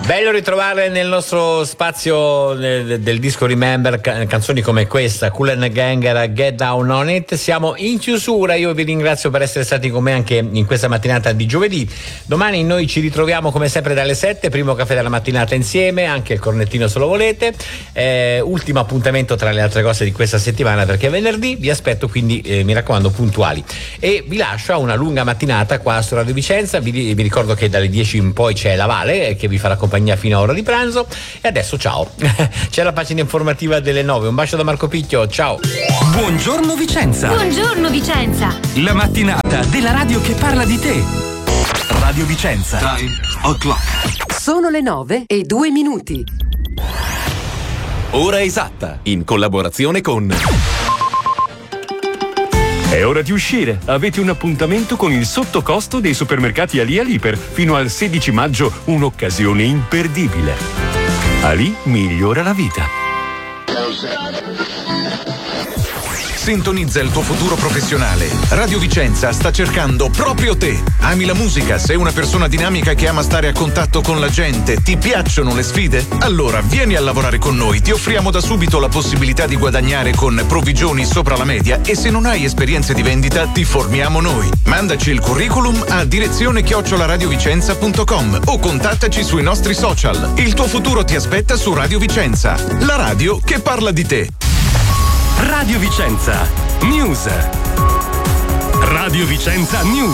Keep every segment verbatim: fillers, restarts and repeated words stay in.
Bello ritrovarle nel nostro spazio del, del disco Remember, can- canzoni come questa, Kool and Gang, Get Down on It. Siamo in chiusura, io vi ringrazio per essere stati con me anche in questa mattinata di giovedì. Domani noi ci ritroviamo come sempre dalle sette, primo caffè della mattinata insieme, anche il cornettino se lo volete. Eh, ultimo appuntamento tra le altre cose di questa settimana, perché è venerdì, vi aspetto, quindi eh, mi raccomando puntuali. E vi lascio a una lunga mattinata qua su Radio Vicenza. Vi, vi ricordo che dalle dieci in poi c'è la Vale eh, che vi farà compagnia fino a ora di pranzo, e adesso ciao. C'è la pagina informativa delle nove. Un bacio da Marco Picchio, ciao. Buongiorno Vicenza. Buongiorno Vicenza. La mattinata della radio che parla di te. Radio Vicenza. Time o'clock. Sono le nove e due minuti. Ora esatta, in collaborazione con... È ora di uscire. Avete un appuntamento con il sottocosto dei supermercati Ali Aliper. Fino al sedici maggio, un'occasione imperdibile. Ali migliora la vita. Sintonizza il tuo futuro professionale. Radio Vicenza sta cercando proprio te. Ami la musica? Sei una persona dinamica che ama stare a contatto con la gente? Ti piacciono le sfide? Allora vieni a lavorare con noi. Ti offriamo da subito la possibilità di guadagnare con provvigioni sopra la media, e se non hai esperienze di vendita ti formiamo noi. Mandaci il curriculum a direzione chiocciola radiovicenza punto com o contattaci sui nostri social. Il tuo futuro ti aspetta su Radio Vicenza, la radio che parla di te. Radio Vicenza News. Radio Vicenza News.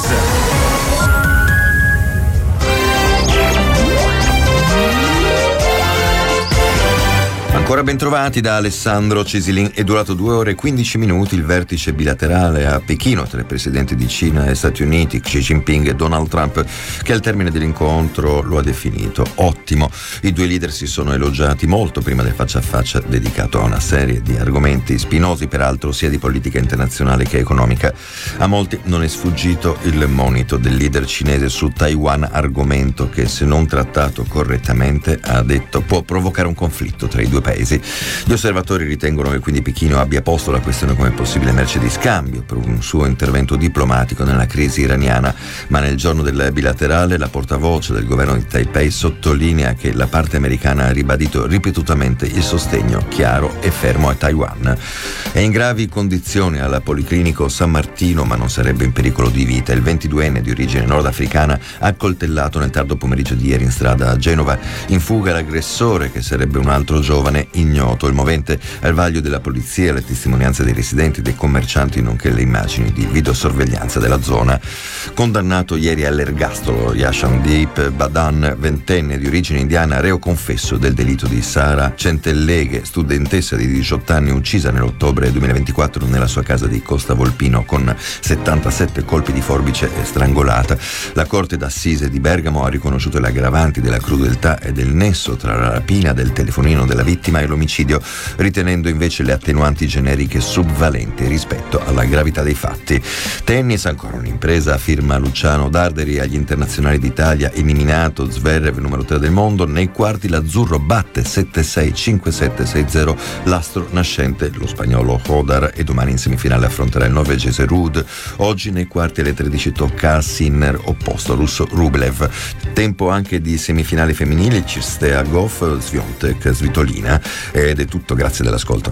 Ancora ben trovati da Alessandro Cesilin. È durato due ore e quindici minuti il vertice bilaterale a Pechino tra i presidenti di Cina e Stati Uniti, Xi Jinping e Donald Trump, che al termine dell'incontro lo ha definito ottimo. I due leader si sono elogiati molto prima del faccia a faccia dedicato a una serie di argomenti spinosi, peraltro sia di politica internazionale che economica. A molti non è sfuggito il monito del leader cinese su Taiwan, argomento che, se non trattato correttamente, ha detto, può provocare un conflitto tra i due paesi. Gli osservatori ritengono che quindi Pechino abbia posto la questione come possibile merce di scambio per un suo intervento diplomatico nella crisi iraniana, ma nel giorno del bilaterale la portavoce del governo di Taipei sottolinea che la parte americana ha ribadito ripetutamente il sostegno chiaro e fermo a Taiwan. È in gravi condizioni al Policlinico San Martino, ma non sarebbe in pericolo di vita, il ventiduenne di origine nordafricana accoltellato nel tardo pomeriggio di ieri in strada a Genova. In fuga l'aggressore, che sarebbe un altro giovane ignoto. Il movente al vaglio della polizia, le testimonianze dei residenti e dei commercianti, nonché le immagini di videosorveglianza della zona. Condannato ieri all'ergastolo Yashandeep Badan, ventenne di origine indiana, reo confesso del delitto di Sara Centelleghe, studentessa di diciotto anni uccisa nell'ottobre duemilaventiquattro nella sua casa di Costa Volpino con settantasette colpi di forbice e strangolata. La Corte d'Assise di Bergamo ha riconosciuto le aggravanti della crudeltà e del nesso tra la rapina del telefonino della vittima e l'omicidio, ritenendo invece le attenuanti generiche subvalenti rispetto alla gravità dei fatti. Tennis, ancora un'impresa a firma Luciano Darderi agli internazionali d'Italia, eliminato Zverev, numero tre del mondo. Nei quarti l'azzurro batte sette sei cinque sette sei zero l'astro nascente, lo spagnolo Hodar, e domani in semifinale affronterà il norvegese Ruud. Oggi nei quarti alle tredici tocca a Sinner, opposto al russo Rublev. Tempo anche di semifinali femminili, Cistea Goff, Swiatek, Svitolina. Ed è tutto, grazie dell'ascolto.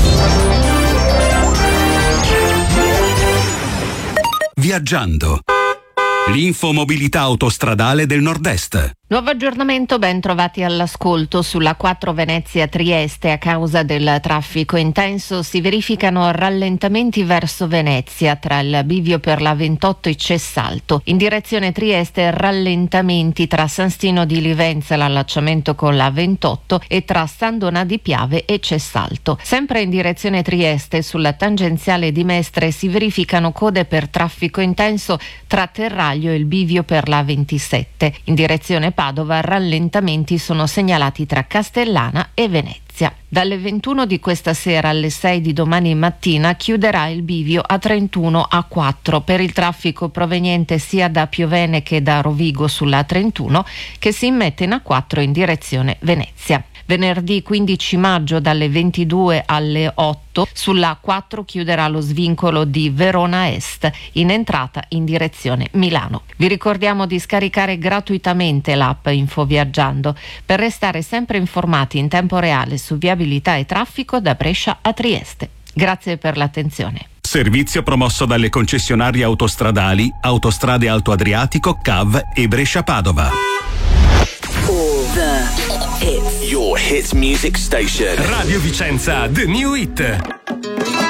Viaggiando. L'infomobilità autostradale del Nord-Est. Nuovo aggiornamento, ben trovati all'ascolto. Sulla quattro Venezia-Trieste, a causa del traffico intenso, si verificano rallentamenti verso Venezia tra il bivio per la ventotto e Cessalto. In direzione Trieste, rallentamenti tra San Stino di Livenza, l'allacciamento con la ventotto, e tra San Donà di Piave e Cessalto. Sempre in direzione Trieste, sulla tangenziale di Mestre, si verificano code per traffico intenso tra Terraglio e il bivio per la ventisette. In direzione Padova, rallentamenti sono segnalati tra Castellana e Venezia. Dalle ventuno di questa sera alle sei di domani mattina chiuderà il bivio a trentuno A quattro per il traffico proveniente sia da Piovene che da Rovigo sulla trentuno, che si immette in A quattro in direzione Venezia. Venerdì quindici maggio dalle ventidue alle otto sulla A quattro chiuderà lo svincolo di Verona Est in entrata in direzione Milano. Vi ricordiamo di scaricare gratuitamente l'app InfoViaggiando per restare sempre informati in tempo reale su viabilità e traffico da Brescia a Trieste. Grazie per l'attenzione. Servizio promosso dalle concessionarie autostradali Autostrade Alto Adriatico, C A V e Brescia Padova. All the hits. Your hits music station. Radio Vicenza, The New Hit.